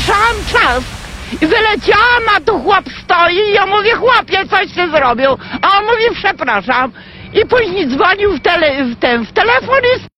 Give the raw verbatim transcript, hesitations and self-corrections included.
przyspieszałam czas i wyleciałam, a tu chłop stoi i ja mówię, chłopie, coś się zrobił, a on mówi, przepraszam. I później dzwonił w, tele, w, ten, w telefon i